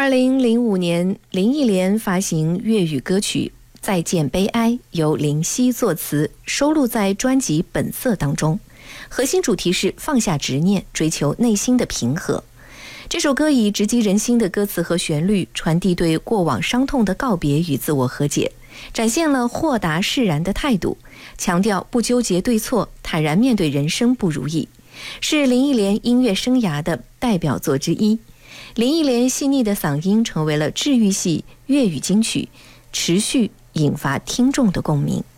2005年，林忆莲发行粤语歌曲《再见悲哀》，由林夕作词，收录在专辑《本色》当中。核心主题是放下执念，追求内心的平和。这首歌以直击人心的歌词和旋律，传递对过往伤痛的告别与自我和解，展现了豁达释然的态度，强调不纠结对错，坦然面对人生不如意，是林忆莲音乐生涯的代表作之一。林忆莲细腻的嗓音成为了治愈系粤语金曲，持续引发听众的共鸣。